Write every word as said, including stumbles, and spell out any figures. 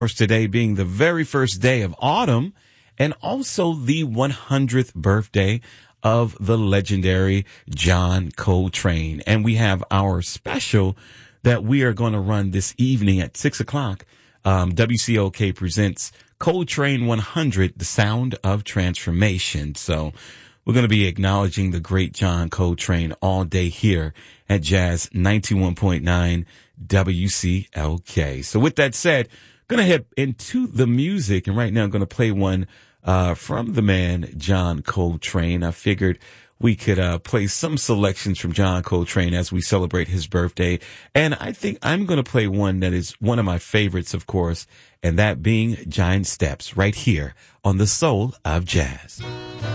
course, today being the very first day of autumn and also the one hundredth birthday of the legendary John Coltrane. And we have our special that we are going to run this evening at six o'clock. Um, W C O K presents Coltrane one hundred, The Sound of Transformation. So we're going to be acknowledging the great John Coltrane all day here at Jazz ninety-one point nine W C L K. So with that said, going to head into the music, and right now I'm going to play one uh from the man John Coltrane. I figured we could uh play some selections from John Coltrane as we celebrate his birthday, and I think I'm going to play one that is one of my favorites, of course, and that being Giant Steps right here on the Soul of Jazz.